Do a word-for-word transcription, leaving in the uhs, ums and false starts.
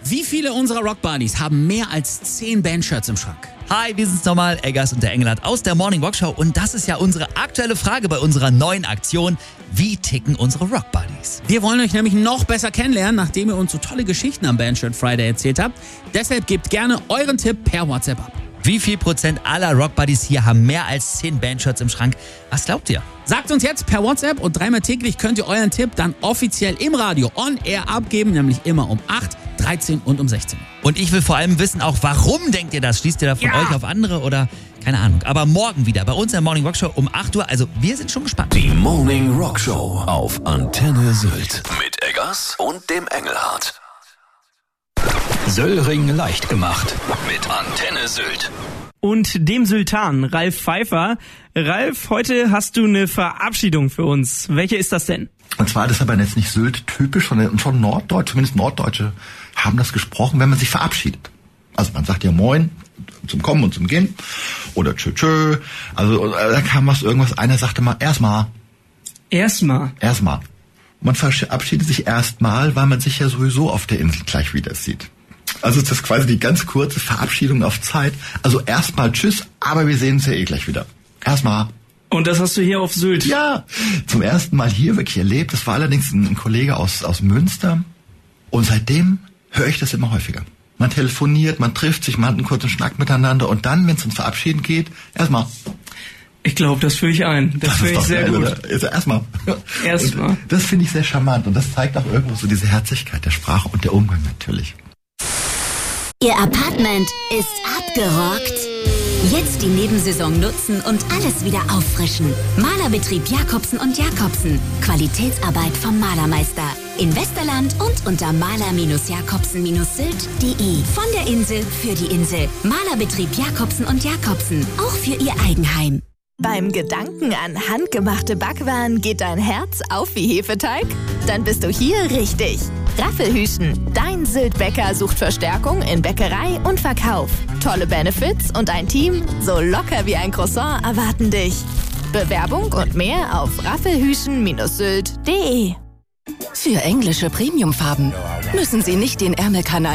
Wie viele unserer Rockbuddies haben mehr als zehn Bandshirts im Schrank? Hi, wir sind's nochmal, Eggers und der Engelhardt aus der Morning Rock Show. Und das ist ja unsere aktuelle Frage bei unserer neuen Aktion. Wie ticken unsere Rockbuddies? Wir wollen euch nämlich noch besser kennenlernen, nachdem ihr uns so tolle Geschichten am Bandshirt Friday erzählt habt. Deshalb gebt gerne euren Tipp per WhatsApp ab. Wie viel Prozent aller Rockbuddies hier haben mehr als zehn Bandshirts im Schrank? Was glaubt ihr? Sagt uns jetzt per WhatsApp und dreimal täglich könnt ihr euren Tipp dann offiziell im Radio on air abgeben, nämlich immer um acht, dreizehn und um sechzehn. Und ich will vor allem wissen auch, warum denkt ihr das? Schließt ihr da von Ja. euch auf andere oder keine Ahnung. Aber morgen wieder bei uns in der Morning Rock Show um acht Uhr. Also wir sind schon gespannt. Die Morning Rock Show auf Antenne Sylt. Mit Eggers und dem Engelhardt. Söllring leicht gemacht. Mit Antenne Sylt. Und dem Sultan, Ralf Pfeiffer. Ralf, heute hast du eine Verabschiedung für uns. Welche ist das denn? Und zwar, das ist aber jetzt nicht Sylt-typisch, sondern schon Norddeutsch, zumindest Norddeutsche haben das gesprochen, wenn man sich verabschiedet. Also man sagt ja Moin zum Kommen und zum Gehen oder Tschö Tschö. Also da kam was, irgendwas, einer sagte mal erstmal. Erstmal. Erstmal. Man verabschiedet sich erstmal, weil man sich ja sowieso auf der Insel gleich wieder sieht. Also ist das quasi die ganz kurze Verabschiedung auf Zeit. Also erstmal Tschüss, aber wir sehen uns ja eh gleich wieder. Erstmal. Und das hast du hier auf Sylt? Ja, zum ersten Mal hier wirklich erlebt. Das war allerdings ein, ein Kollege aus, aus Münster. Und seitdem höre ich das immer häufiger. Man telefoniert, man trifft sich, man hat einen kurzen Schnack miteinander. Und dann, wenn es ums Verabschieden geht, erstmal. Ich glaube, das führe ich ein. Das, das führe ich sehr geil, gut. Also erstmal. Erstmal. Das finde ich sehr charmant. Und das zeigt auch irgendwo so diese Herzlichkeit der Sprache und der Umgang natürlich. Ihr Apartment ist abgerockt? Jetzt die Nebensaison nutzen und alles wieder auffrischen. Malerbetrieb Jakobsen und Jakobsen. Qualitätsarbeit vom Malermeister. In Westerland und unter maler Jakobsen Sylt punkt de. Von der Insel für die Insel. Malerbetrieb Jakobsen und Jakobsen. Auch für Ihr Eigenheim. Beim Gedanken an handgemachte Backwaren geht dein Herz auf wie Hefeteig? Dann bist du hier richtig. Raffelhüschen, dein Sylt-Bäcker sucht Verstärkung in Bäckerei und Verkauf. Tolle Benefits und ein Team so locker wie ein Croissant erwarten dich. Bewerbung und mehr auf raffelhüschen Sylt punkt de. Für englische Premiumfarben müssen Sie nicht den Ärmelkanal